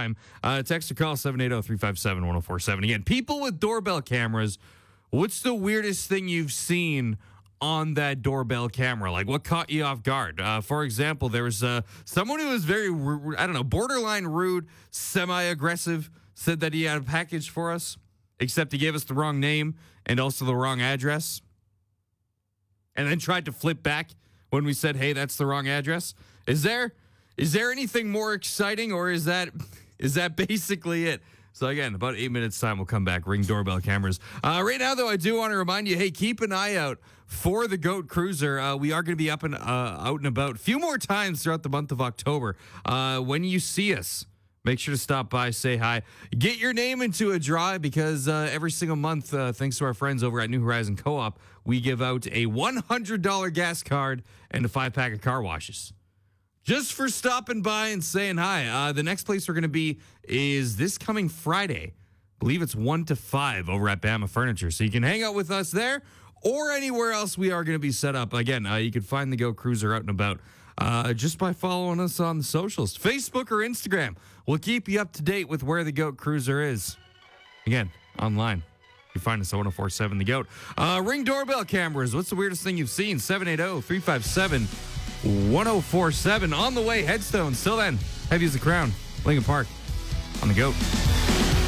time. Text or call 780-357-1047. Again, people with doorbell cameras, what's the weirdest thing you've seen on that doorbell camera? Like, what caught you off guard? For example, there was someone who was very, borderline rude, semi-aggressive, said that he had a package for us, except he gave us the wrong name and also the wrong address, and then tried to flip back when we said, hey, that's the wrong address. Is there anything more exciting, or is that basically it? So again, about 8 minutes time, we'll come back. Ring doorbell cameras. Right now, though, I do want to remind you, hey, keep an eye out for the Goat Cruiser. We are going to be out and about a few more times throughout the month of October. When you see us, make sure to stop by, say hi, get your name into a draw, because every single month, thanks to our friends over at New Horizon Co-op, we give out a $100 gas card and a 5-pack of car washes. Just for stopping by and saying hi. The next place we're going to be is this coming Friday. I believe it's 1 to 5 over at Bama Furniture. So you can hang out with us there or anywhere else we are going to be set up. Again, you can find the Go Cruiser out and about just by following us on the socials, Facebook or Instagram. We'll keep you up to date with where the Goat Cruiser is. Again, online. You find us at 1047 The Goat. Ring doorbell cameras. What's the weirdest thing you've seen? 780-357-1047. On the way, Headstones. Till then, heavy as the crown. Lincoln Park on the Goat.